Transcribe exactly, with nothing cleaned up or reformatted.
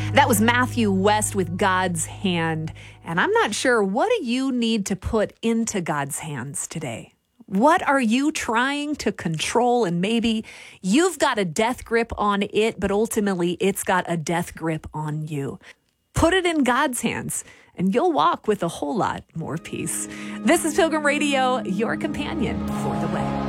That was Matthew West with God's Hand. And I'm not sure, what do you need to put into God's hands today? What are you trying to control? And maybe you've got a death grip on it, but ultimately it's got a death grip on you. Put it in God's hands, and you'll walk with a whole lot more peace. This is Pilgrim Radio, your companion for the way.